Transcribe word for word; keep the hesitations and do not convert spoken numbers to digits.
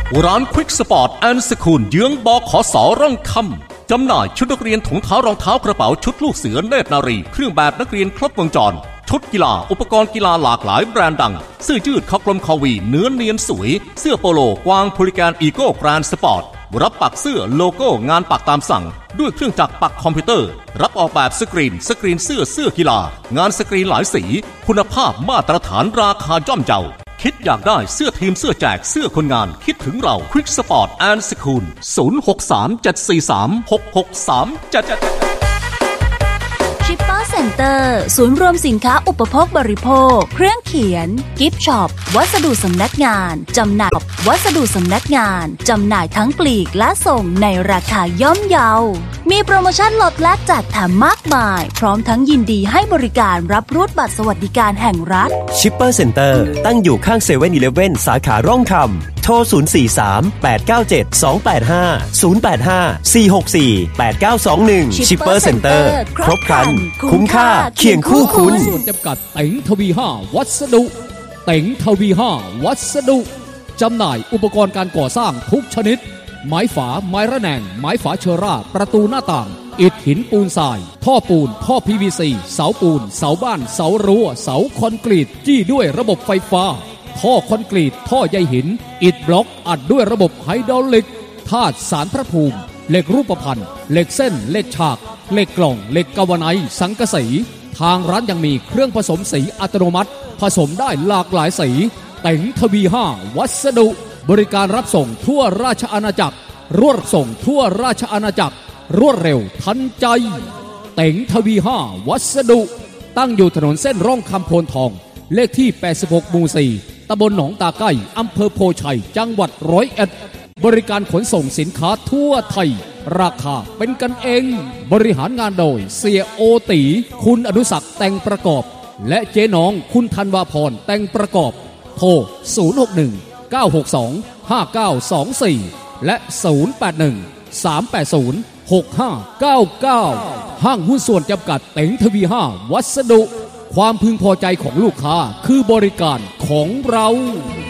ร้านควิกสปอร์ตแอนด์สคูลเยื้องบขสร่องคำจำหน่ายชุดนักเรียนถุงเท้ารองเท้ากระเป๋าชุดลูกเสือเนตรนารีเครื่องแบบนักเรียนครบวงจรชุดกีฬาอุปกรณ์กีฬาหลากหลายแบรนด์ดังเสื้อยืดคอกลมคอวีเนื้อเนียนสวยเสื้อโปโลกวางโพลิแกนอีโก้แกรนด์สปอร์ตรับปักเสื้อโลโก้งานปักตามสั่งด้วยเครื่องจักรปักคอมพิวเตอร์รับออกแบบสกรีนสกรีนเสื้อเสื้อกีฬางานสกรีนหลายสีคุณภาพมาตรฐานราคาย่อมเยาคิดอยากได้เสื้อทีมเสื้อแจกเสื้อคนงานคิดถึงเราควิกสปอร์ตแอนด์สคูลศูนย์ หก สาม เจ็ด สี่ สาม หก หก สาม เจ็ดชิปเปอร์เซ็นเตอร์ศูนย์รวมสินค้าอุปโภคบริโภคเครื่องเขียนกิฟต์ช็อปวัสดุสำนักงานจำหน่ายวัสดุสำนักงานจำหน่ายทั้งปลีกและส่งในราคาย่อมเยามีโปรโมชั่นลดและจัดแถมมากมายพร้อมทั้งยินดีให้บริการรับรูดบัตรสวัสดิการแห่งรัฐชิปเปอร์เซ็นเตอร์ตั้งอยู่ข้างเซเว่นอีเลฟเว่นสาขาร่องคำโทรศูนย์ สี่ สาม แปด เก้า เจ็ด สอง แปด ห้า ศูนย์ แปด ห้า สี่ หก สี่ แปด เก้า สอง หนึ่ง ชิปเปอร์เซ็นเตอร์ครบครันคุ้มค่าเคียงคู่คุณส่วนจำกัดเต็งทวีห้าวัสดุเต็งทวีห้าวัสดุจำหน่ายอุปกรณ์การก่อสร้างทุกชนิดไม้ฝาไม้ระแนงไม้ฝาเชอร่าประตูหน้าต่างอิฐหินปูนทรายท่อปูนท่อ พี วี ซี เสาปูนเสาบ้านเสารั้วเสาคอนกรีตจี้ด้วยระบบไฟฟ้าท่อคอนกรีตท่อใยหินอิฐบล็อกอัดด้วยระบบไฮดรอลิกธาตุสารพระภูมิเหล็กรูปพรรณเหล็กเส้นเหล็กฉากเหล็กกล่องเหล็กกาวไนซ์สังกะสีทางร้านยังมีเครื่องผสมสีอัตโนมัติผสมได้หลากหลายสีเต็งทวีห้าวัสดุบริการรับส่งทั่วราชอาณาจักรรวดส่งทั่วราชอาณาจักรรวดเร็วทันใจเต็งทวีห้าวัสดุตั้งอยู่ถนนเส้นร่องคำโพนทองเลขที่แปดสิบหกหมู่สี่ตำบลหนองตาไก่อำเภอโพชัยจังหวัดร้อยเอ็ดบริการขนส่งสินค้าทั่วไทยราคาเป็นกันเองบริหารงานโดยเสียโอตีคุณอนุศักดิ์แต่งประกอบและเจ๊น้องคุณธันวาพรแต่งประกอบโทรศูนย์ หก หนึ่ง เก้า หก สอง ห้า เก้า สอง สี่และศูนย์ แปด หนึ่ง สาม แปด ศูนย์ หก ห้า เก้า เก้าห้างหุ้นส่วนจำกัดเต็งทวีห้าวัสดุความพึงพอใจของลูกค้าคือบริการของเรา